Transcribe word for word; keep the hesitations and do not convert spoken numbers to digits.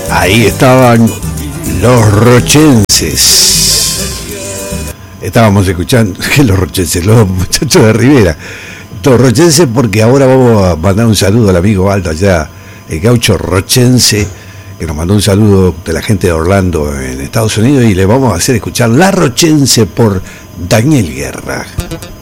Ahí estaban los rochenses. Estábamos escuchando que los rochenses, los muchachos de Rivera. Los rochenses, porque ahora vamos a mandar un saludo al amigo Aldo allá, el gaucho rochense, que nos mandó un saludo de la gente de Orlando en Estados Unidos, y le vamos a hacer escuchar La Rochense por Daniel Guerra.